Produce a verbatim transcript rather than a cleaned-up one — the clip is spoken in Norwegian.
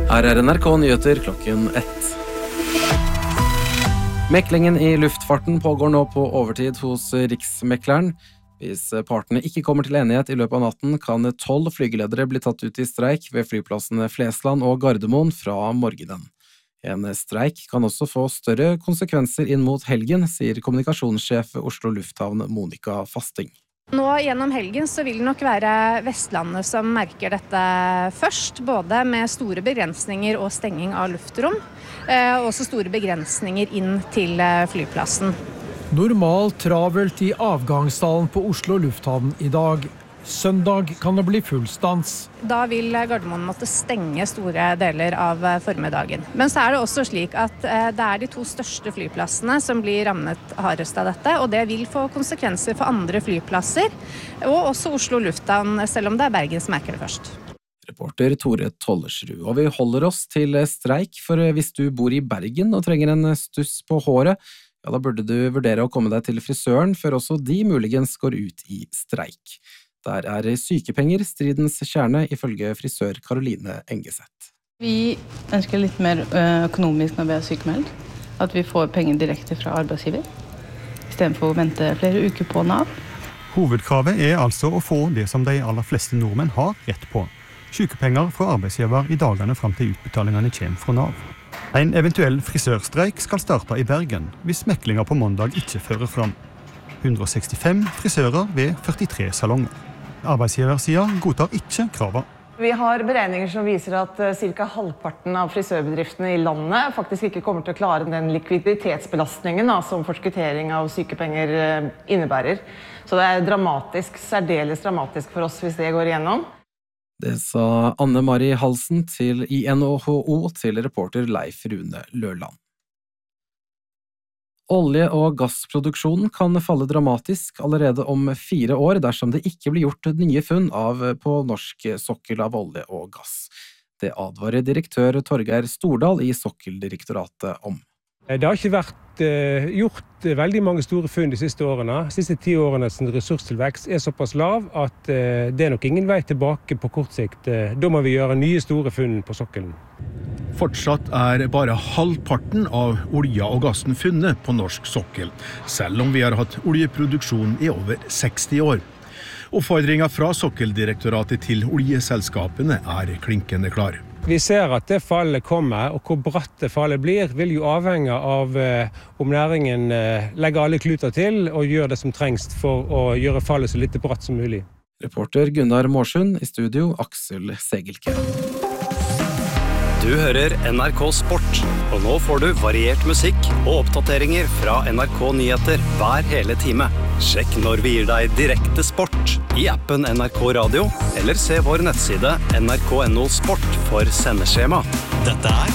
Her er N R K Nyheter klokken ett. Meklingen i luftfarten pågår nå på overtid hos Riksmekleren. Hvis partene ikke kommer til enighet i løpet av natten, kan tolv flygeledere bli tatt ut i streik ved flyplassene Flesland og Gardermoen fra morgenen. En streik kan også få større konsekvenser inn mot helgen, sier kommunikasjonssjef ved Oslo Lufthavn Monica Fasting. Nå gjennom helgen så vil det nok være Vestlandet som merker dette først, både med store begrensninger og stenging av luftrom, og også store begrensninger inn til flyplassen. Normalt travelt i avgangshallen på Oslo Lufthavn i dag. Søndag kan det bli full stans. Da vil Gardermoen måtte stenge store deler av formiddagen. Men så er det også slik at det er de to største flyplassene som blir rammet hardest av dette, og det vil få konsekvenser for andre flyplasser, og også Oslo Lufthavn, selv om det er Bergen som merker det først. Reporter Tore Tollersrud, og vi holder oss til streik, for hvis du bor i Bergen og trenger en stuss på håret, ja, da burde du vurdere å komme deg til frisøren før også de muligens går ut i streik. Der er sykepenger stridens kjerne, ifølge frisør Karoline Engeseth. Vi ønsker litt mer økonomisk når vi er sykemeldt, at vi får penger direkte fra arbeidsgiver, i stedet for å vente flere uker på Nav. Hovedkravet er altså å få det som de aller fleste nordmenn har rett på. Sykepenger fra arbeidsgiver i dagene frem til utbetalingene kommer fra Nav. En eventuell frisørstreik skal starte i Bergen, hvis meklinger på mandag ikke fører fram. hundre og sekstifem frisører ved førtitre salonger. Arbeidsgiversiden godtar ikke kravet. Vi har beregninger som viser at ca. halvparten av frisørbedriftene i landet faktisk ikke kommer til å klare den likviditetsbelastningen da, som forskuttering av sykepenger innebærer. Så det er dramatisk, særdeles dramatisk for oss hvis det går igjennom. Det sa Anne Marie Halsen til I N H O til reporter Leif Rune Lørland. Olje- og gassproduksjonen kan falle dramatisk allerede om fire år dersom det ikke blir gjort nye funn av på norsk sokkel av olje og gass. Det advarer direktør Torgeir Stordal i Sokkeldirektoratet om. Det har ikke vært uh, gjort veldig mange store funn de siste årene. De siste ti årenes ressurstilvekst er såpass lav at uh, det er nok ingen vei tilbake på kort sikt. Uh, da må vi gjøre nye store funn på sokkelen. Fortsatt er bare halvparten av olja og gassen funnet på norsk sokkel, selv om vi har hatt oljeproduksjon i over seksti år. Oppfordringen fra Sokkeldirektoratet til oljeselskapene er klinkende klar. Vi ser at det fallet kommer, og hvor bratt det fallet blir, vil jo avhenge av eh, om næringen eh, legger alle kluter til og gjør det som trengs for å gjøre fallet så litt bratt som mulig. Reporter Gunnar Mårsund, i studio Aksel Segelke. Du hører N R K Sport, og nå får du variert musikk og oppdateringer fra N R K Nyheter hver hele time. Sjekk når vi gir deg direkte sport i appen N R K Radio, eller se vår nettside N R K punktum no sport for sendeskjema. Dette er